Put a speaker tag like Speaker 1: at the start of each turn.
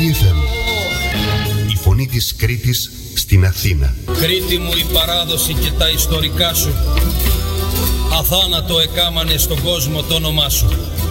Speaker 1: Κρήτη FM. Η φωνή της Κρήτης στην Αθήνα.
Speaker 2: Κρήτη μου, η παράδοση και τα ιστορικά σου αθάνατο εκάμανε στον κόσμο το όνομά σου.